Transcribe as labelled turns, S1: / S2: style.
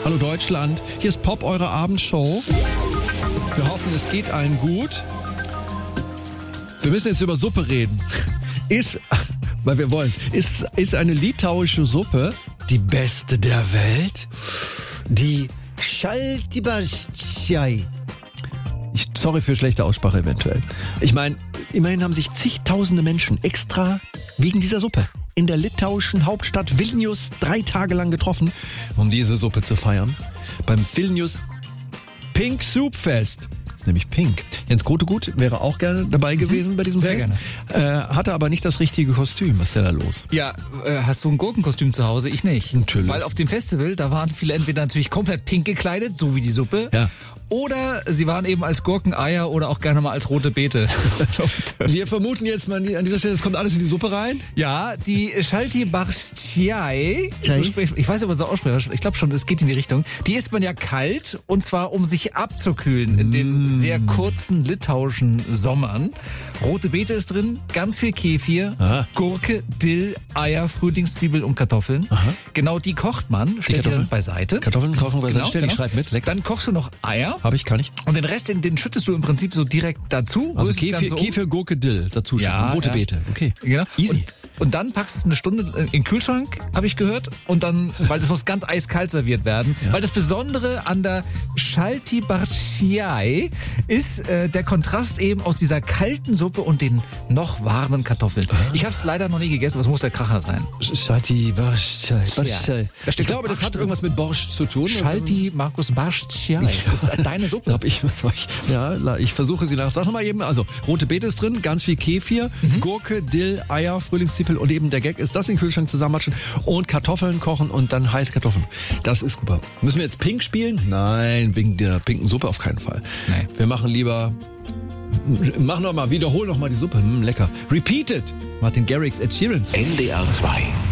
S1: Hallo Deutschland, hier ist Pop, eure Abendshow. Wir hoffen, es geht allen gut. Wir müssen jetzt über Suppe reden. Weil wir wollen, ist eine litauische Suppe die beste der Welt? Die Šaltibarščiai. Sorry für schlechte Aussprache eventuell. Ich meine, immerhin haben sich zigtausende Menschen extra wegen dieser Suppe in der litauischen Hauptstadt Vilnius 3 Tage lang getroffen, um diese Suppe zu feiern. Beim Vilnius Pink Soup Fest. Nämlich pink. Jens Grotegut wäre auch gerne dabei gewesen bei diesem
S2: Sehr
S1: Fest. Gerne. Hatte aber nicht das richtige Kostüm. Was ist denn da los?
S2: Ja, hast du ein Gurkenkostüm zu Hause? Ich nicht.
S1: Natürlich.
S2: Weil auf dem Festival, da waren viele entweder natürlich komplett pink gekleidet, so wie die Suppe.
S1: Ja.
S2: Oder sie waren eben als Gurkeneier oder auch gerne mal als rote Beete.
S1: Wir vermuten jetzt mal an dieser Stelle, es kommt alles in die Suppe rein.
S2: Ja, die Šaltibarščiai, ich weiß nicht, ob man so ausspricht, ich glaube schon, es geht in die Richtung. Die isst man ja kalt, und zwar um sich abzukühlen in den sehr kurzen litauischen Sommern. Rote Beete ist drin, ganz viel Kefir,
S1: Aha.
S2: Gurke, Dill, Eier, Frühlingszwiebel und Kartoffeln.
S1: Aha.
S2: Genau, die kocht man, stellt die dann beiseite.
S1: Kartoffeln kochen beiseite,
S2: Genau,
S1: stell, ich
S2: genau.
S1: schreib mit, lecker.
S2: Dann kochst du noch Eier.
S1: Kann ich.
S2: Und den Rest, den schüttest du im Prinzip so direkt dazu.
S1: Also
S2: rührst das Ganze um.
S1: Kefir, Gurke, Dill dazu schütten.
S2: Ja,
S1: Rote
S2: ja.
S1: Beete. Okay.
S2: Genau.
S1: Easy.
S2: Und dann packst du es eine Stunde in den Kühlschrank, habe ich gehört. Und dann, weil das muss ganz eiskalt serviert werden. Ja. Weil das Besondere an der Šaltibarščiai ist der Kontrast eben aus dieser kalten Suppe und den noch warmen Kartoffeln. Ich habe es leider noch nie gegessen, aber es muss der Kracher sein.
S1: Šaltibarščiai. Ich glaube, das hat irgendwas mit Borscht zu tun.
S2: Šaltibarščiai. Das ist deine Suppe.
S1: Ich versuche sie nach. Sag nochmal eben, also rote Beete ist drin, ganz viel Kefir, Gurke, Dill, Eier, Frühlingszwiebel und eben der Gag ist, das in den Kühlschrank zusammenmatschen und Kartoffeln kochen und dann heiß Kartoffeln. Das ist super. Müssen wir jetzt pink spielen? Nein, wegen der pinken Suppe auf keinen Fall.
S2: Nee.
S1: Wir machen lieber, wiederhol noch mal die Suppe. Lecker. Repeat it. Martin Garrix, Ed Sheeran.
S3: NDR 2